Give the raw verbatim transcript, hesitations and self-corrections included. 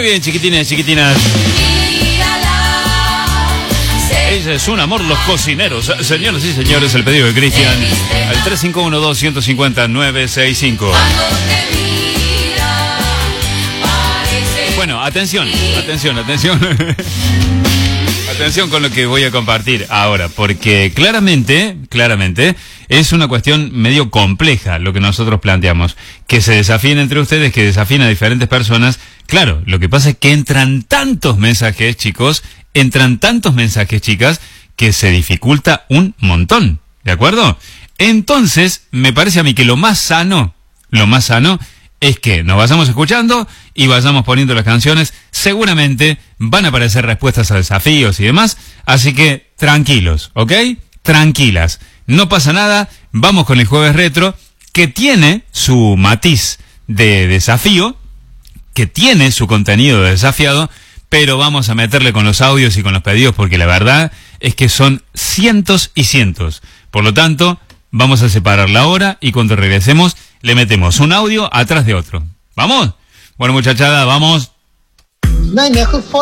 bien, chiquitines, chiquitinas. Ese es un amor, los cocineros. Señoras y señores, el pedido de Cristian al tres cinco uno dos, uno cinco cero, nueve seis cinco. Bueno, atención, atención, atención. Atención con lo que voy a compartir ahora, porque claramente, claramente, es una cuestión medio compleja lo que nosotros planteamos. Que se desafíen entre ustedes, que desafíen a diferentes personas. Claro, lo que pasa es que entran tantos mensajes, chicos, entran tantos mensajes, chicas, que se dificulta un montón, ¿de acuerdo? Entonces, me parece a mí que lo más sano, lo más sano, es que nos vayamos escuchando y vayamos poniendo las canciones. Seguramente van a aparecer respuestas a desafíos y demás, así que tranquilos, ¿ok? Tranquilas, no pasa nada, vamos con el Jueves Retro, que tiene su matiz de desafío, que tiene su contenido desafiado, pero vamos a meterle con los audios y con los pedidos, porque la verdad es que son cientos y cientos. Por lo tanto, vamos a separar la hora y cuando regresemos le metemos un audio atrás de otro. ¿Vamos? Bueno, muchachada, vamos. No hay mejor forma.